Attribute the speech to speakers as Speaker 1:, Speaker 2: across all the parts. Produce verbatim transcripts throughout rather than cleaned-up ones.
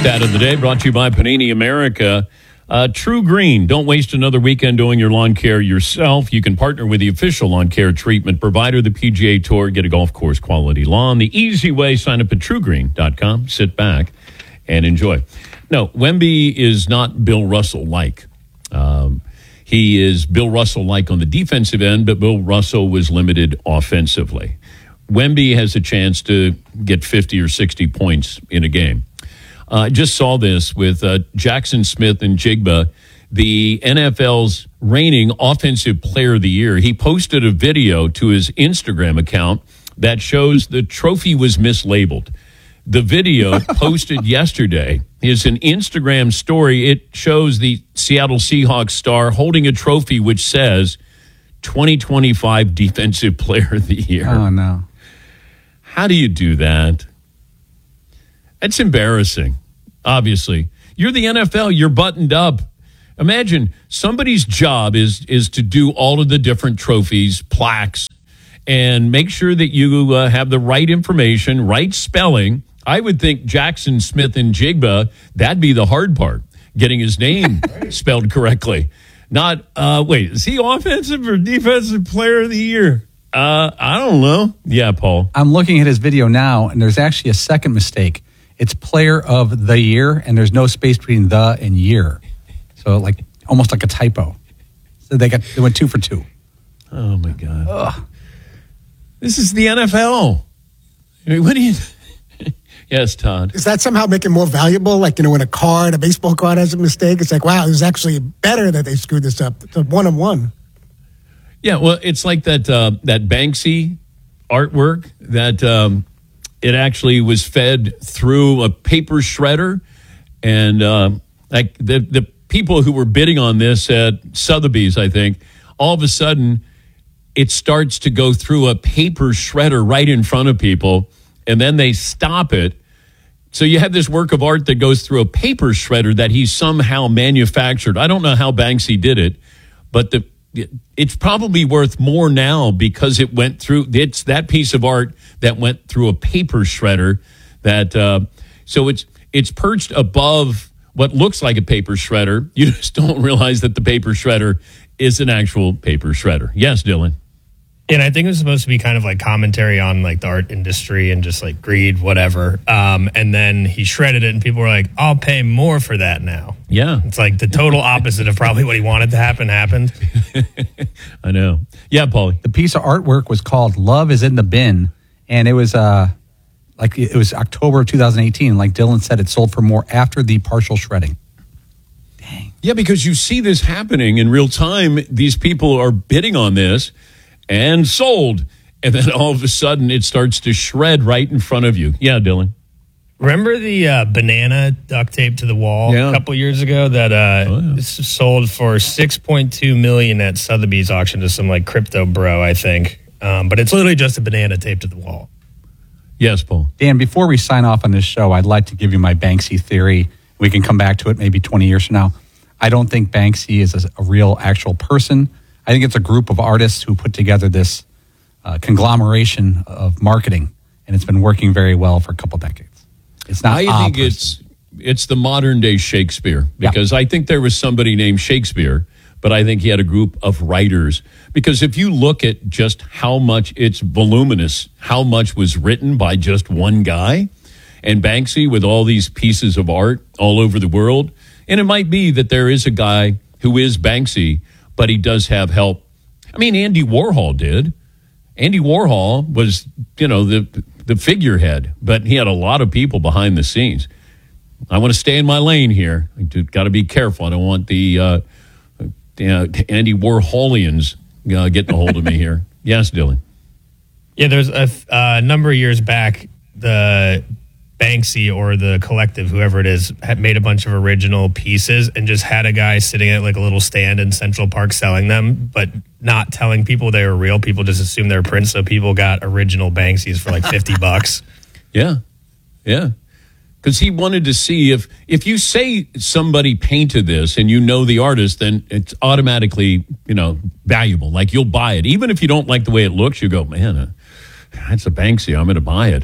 Speaker 1: Stat of the day brought to you by Panini America. Uh, True Green. Don't waste another weekend doing your lawn care yourself. You can partner with the official lawn care treatment provider, the P G A Tour. Get a golf course quality lawn. The easy way, sign up at true green dot com. Sit back and enjoy. No, Wemby is not Bill Russell-like. Um, he is Bill Russell-like on the defensive end, but Bill Russell was limited offensively. Wemby has a chance to get fifty or sixty points in a game. I uh, just saw this with uh, Jackson Smith and Jigba, the N F L's reigning Offensive Player of the Year. He posted a video to his Instagram account that shows the trophy was mislabeled. The video posted yesterday is an Instagram story. It shows the Seattle Seahawks star holding a trophy which says twenty twenty-five Defensive Player of the Year.
Speaker 2: Oh, no.
Speaker 1: How do you do that? It's embarrassing, obviously. You're the N F L. You're buttoned up. Imagine somebody's job is is to do all of the different trophies, plaques, and make sure that you uh, have the right information, right spelling. I would think Jackson Smith and Jigba, that'd be the hard part, getting his name spelled correctly. Not, uh, wait, is he offensive or defensive player of the year? Uh, I don't know. Yeah, Paul.
Speaker 2: I'm looking at his video now, and there's actually a second mistake. It's player of the year, and there's no space between the and year. So, like, almost like a typo. So they got they went two for two.
Speaker 1: Oh, my God. Ugh. This is the N F L. I mean, what do you... Yes, Todd.
Speaker 3: Does that somehow make it more valuable? Like, you know, when a card, a baseball card has a mistake, it's like, wow, it was actually better that they screwed this up. It's a one on one.
Speaker 1: Yeah, well, it's like that uh, that Banksy artwork that um, it actually was fed through a paper shredder, and uh, like the the people who were bidding on this at Sotheby's, I think, all of a sudden it starts to go through a paper shredder right in front of people, and then they stop it. So you have this work of art that goes through a paper shredder that he somehow manufactured. I don't know how Banksy did it, but the it's probably worth more now because it went through, it's that piece of art that went through a paper shredder that, uh, so it's, it's perched above what looks like a paper shredder. You just don't realize that the paper shredder is an actual paper shredder. Yes, Dylan.
Speaker 4: And I think it was supposed to be kind of like commentary on like the art industry and just like greed, whatever. Um, and then he shredded it and people were like, I'll pay more for that now.
Speaker 1: Yeah.
Speaker 4: It's like the total opposite of probably what he wanted to happen happened.
Speaker 1: I know. Yeah, Paulie.
Speaker 2: The piece of artwork was called Love is in the Bin. And it was uh, like it was October of two thousand eighteen. Like Dylan said, it sold for more after the partial shredding.
Speaker 1: Dang. Yeah, because you see this happening in real time. These people are bidding on this. And sold. And then all of a sudden it starts to shred right in front of you. Yeah, Dylan.
Speaker 4: Remember the uh, banana duct tape to the wall
Speaker 1: yeah.
Speaker 4: a couple years ago that uh, oh, yeah. sold for six point two million dollars at Sotheby's auction to some like crypto bro, I think. Um, but it's literally just a banana tape to the wall.
Speaker 1: Yes, Paul.
Speaker 2: Dan, before we sign off on this show, I'd like to give you my Banksy theory. We can come back to it maybe twenty years from now. I don't think Banksy is a, a real actual person. I think it's a group of artists who put together this uh, conglomeration of marketing, and it's been working very well for a couple decades. It's not.
Speaker 1: I think it's it's the modern day Shakespeare because yeah. I think there was somebody named Shakespeare, but I think he had a group of writers. Because if you look at just how much it's voluminous, how much was written by just one guy, and Banksy with all these pieces of art all over the world, and it might be that there is a guy who is Banksy. But he does have help. I mean, Andy Warhol did. Andy Warhol was, you know, the the figurehead, but he had a lot of people behind the scenes. I want to stay in my lane here. I got to be careful. I don't want the uh, uh, Andy Warholians uh, getting a hold of me here. Yes, Dylan.
Speaker 4: Yeah, there's a, a number of years back, the Banksy or the collective, whoever it is, had made a bunch of original pieces and just had a guy sitting at like a little stand in Central Park selling them, but not telling people they were real. People just assumed they're prints, so people got original Banksies for like fifty bucks.
Speaker 1: Yeah, yeah. Because he wanted to see if if you say somebody painted this and you know the artist, then it's automatically, you know, valuable. Like you'll buy it. Even if you don't like the way it looks, you go, man, uh, that's a Banksy. I'm going to buy it.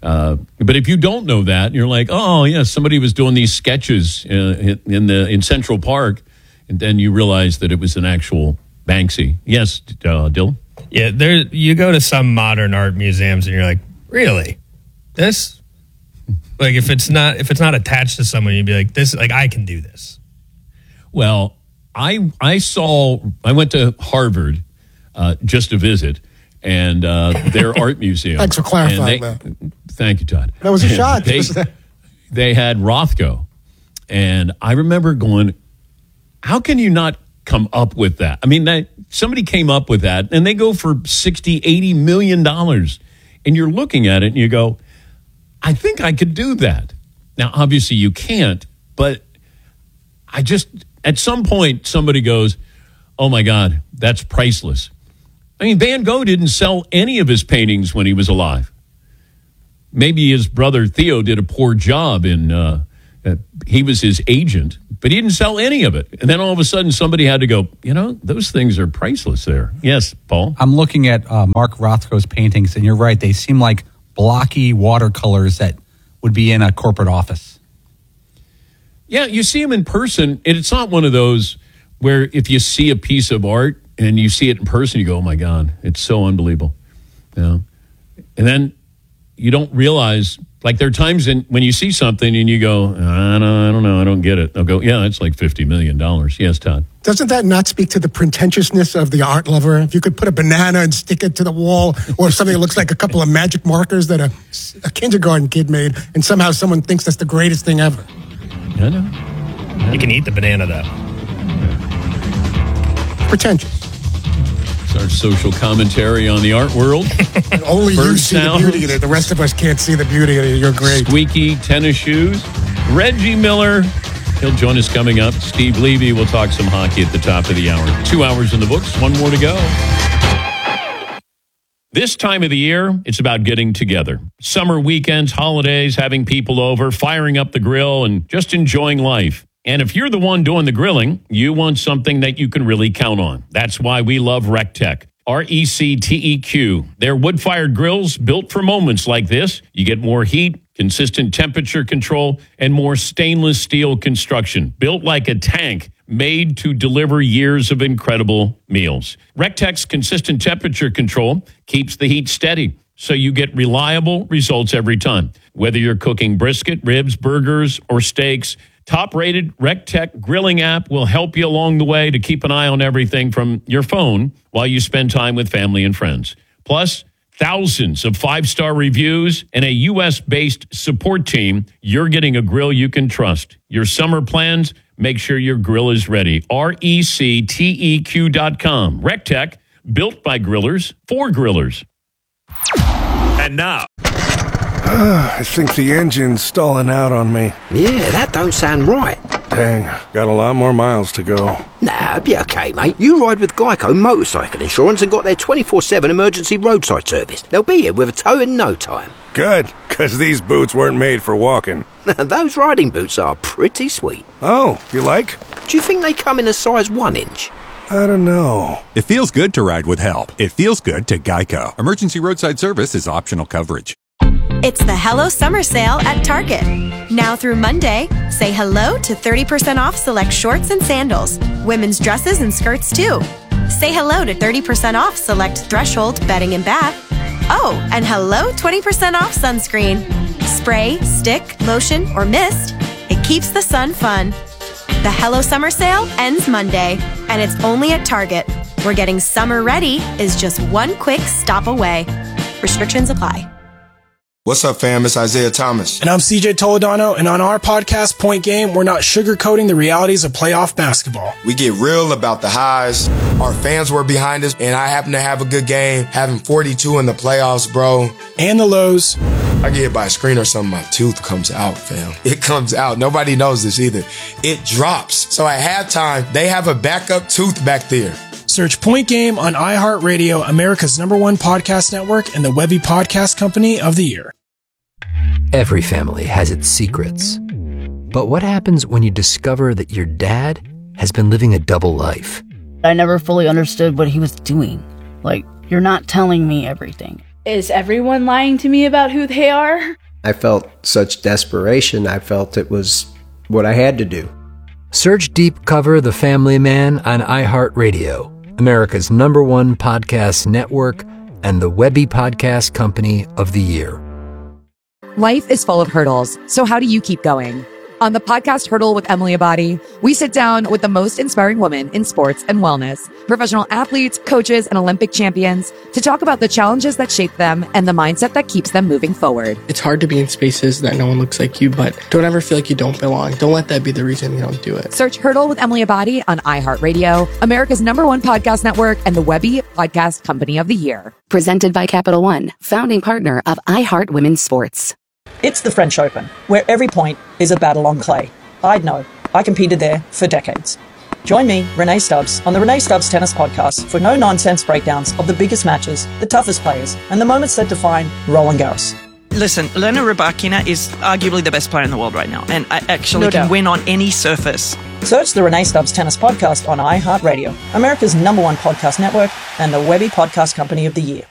Speaker 1: Uh, but if you don't know that, you're like, oh, yeah, somebody was doing these sketches uh, in the in Central Park, and then you realize that it was an actual Banksy. Yes, uh, Dylan?
Speaker 4: Yeah, there. You go to some modern art museums and you're like, really? This? Like, if it's not if it's not attached to someone, you'd be like, this. Like, I can do this.
Speaker 1: Well, I I saw I went to Harvard uh, just to visit, and uh, their art museum.
Speaker 3: Thanks for clarifying
Speaker 1: they,
Speaker 3: that.
Speaker 1: Thank you, Todd.
Speaker 3: That was a shot.
Speaker 1: They, they had Rothko, and I remember going, how can you not come up with that? I mean, that, somebody came up with that, and they go for sixty, eighty million dollars, and you're looking at it, and you go, I think I could do that. Now, obviously, you can't, but I just, at some point, somebody goes, oh, my God, that's priceless. I mean, Van Gogh didn't sell any of his paintings when he was alive. Maybe his brother Theo did a poor job in, uh, uh, he was his agent, but he didn't sell any of it. And then all of a sudden somebody had to go, you know, those things are priceless there. Yes, Paul?
Speaker 2: I'm looking at uh, Mark Rothko's paintings, and you're right. They seem like blocky watercolors that would be in a corporate office.
Speaker 1: Yeah, you see them in person, and it's not one of those where if you see a piece of art and you see it in person, you go, oh, my God, it's so unbelievable. You know? And then you don't realize, like there are times in, when you see something and you go, I don't, I don't know, I don't get it. They'll go, yeah, it's like fifty million dollars. Yes, Todd.
Speaker 3: Doesn't that not speak to the pretentiousness of the art lover? If you could put a banana and stick it to the wall, or something that looks like a couple of magic markers that a, a kindergarten kid made, and somehow someone thinks that's the greatest thing ever.
Speaker 1: I know.
Speaker 4: You can eat the banana, though.
Speaker 3: Pretentious.
Speaker 1: It's our social commentary on the art world.
Speaker 3: And only you
Speaker 1: Bird
Speaker 3: see
Speaker 1: sounds.
Speaker 3: the beauty in it. The rest of us can't see the beauty in it. You're great.
Speaker 1: Squeaky tennis shoes. Reggie Miller. He'll join us coming up. Steve Levy will talk some hockey at the top of the hour. Two hours in the books. One more to go. This time of the year, it's about getting together. Summer weekends, holidays, having people over, firing up the grill, and just enjoying life. And if you're the one doing the grilling, you want something that you can really count on. That's why we love RecTech. R E C T E Q. They're wood-fired grills built for moments like this. You get more heat, consistent temperature control, and more stainless steel construction. Built like a tank, made to deliver years of incredible meals. RecTech's consistent temperature control keeps the heat steady, so you get reliable results every time. Whether you're cooking brisket, ribs, burgers, or steaks, top-rated RecTech grilling app will help you along the way to keep an eye on everything from your phone while you spend time with family and friends. Plus, thousands of five-star reviews and a U S-based support team. You're getting a grill you can trust. Your summer plans, make sure your grill is ready. R E C T E Q dot com. RecTech, built by grillers for grillers.
Speaker 5: And now, I think the engine's stalling out on me.
Speaker 6: Yeah, that don't sound right.
Speaker 5: Dang, got a lot more miles to go.
Speaker 6: Nah, be okay, mate. You ride with Geico Motorcycle Insurance and got their twenty-four seven emergency roadside service. They'll be here with a tow in no time.
Speaker 5: Good, because these boots weren't made for walking.
Speaker 6: Those riding boots are pretty sweet.
Speaker 5: Oh, you like?
Speaker 6: Do you think they come in a size one inch?
Speaker 5: I don't know.
Speaker 7: It feels good to ride with help. It feels good to Geico. Emergency roadside service is optional coverage.
Speaker 8: It's the Hello Summer Sale at Target. Now through Monday, say hello to thirty percent off select shorts and sandals, women's dresses and skirts too. Say hello to thirty percent off select Threshold bedding and bath. Oh, and hello twenty percent off sunscreen. Spray, stick, lotion, or mist. It keeps the sun fun. The Hello Summer Sale ends Monday, and it's only at Target, where getting summer ready is just one quick stop away. Restrictions apply.
Speaker 9: What's up, fam? It's Isaiah Thomas.
Speaker 10: And I'm C J Toledano, and on our podcast, Point Game, we're not sugarcoating the realities of playoff basketball.
Speaker 9: We get real about the highs. Our fans were behind us, and I happen to have a good game, having forty-two in the playoffs, bro.
Speaker 10: And the lows.
Speaker 9: I get hit by a screen or something, my tooth comes out, fam. It comes out. Nobody knows this either. It drops. So at halftime, they have a backup tooth back there.
Speaker 10: Search Point Game on iHeartRadio, America's number one podcast network, and the Webby Podcast Company of the Year.
Speaker 11: Every family has its secrets. But what happens when you discover that your dad has been living a double life?
Speaker 12: I never fully understood what he was doing. Like, you're not telling me everything. Is everyone lying to me about who they are?
Speaker 13: I felt such desperation. I felt it was what I had to do.
Speaker 11: Search Deep Cover The Family Man on iHeartRadio, America's number one podcast network and the Webby Podcast Company of the Year.
Speaker 14: Life is full of hurdles, so how do you keep going? On the podcast Hurdle with Emily Abadi, we sit down with the most inspiring women in sports and wellness, professional athletes, coaches, and Olympic champions to talk about the challenges that shape them and the mindset that keeps them moving forward.
Speaker 15: It's hard to be in spaces that no one looks like you, but don't ever feel like you don't belong. Don't let that be the reason you don't do it.
Speaker 14: Search Hurdle with Emily Abadi on iHeartRadio, America's number one podcast network and the Webby Podcast Company of the Year.
Speaker 16: Presented by Capital One, founding partner of iHeart Women's Sports.
Speaker 17: It's the French Open, where every point is a battle on clay. I'd know. I competed there for decades. Join me, Renee Stubbs, on the Renee Stubbs Tennis Podcast for no-nonsense breakdowns of the biggest matches, the toughest players, and the moments that define Roland Garros.
Speaker 18: Listen, Elena Rybakina is arguably the best player in the world right now, and I actually
Speaker 17: No
Speaker 18: can
Speaker 17: doubt.
Speaker 18: win on any surface.
Speaker 17: Search the Renee Stubbs Tennis Podcast on iHeartRadio, America's number one podcast network and the Webby Podcast Company of the Year.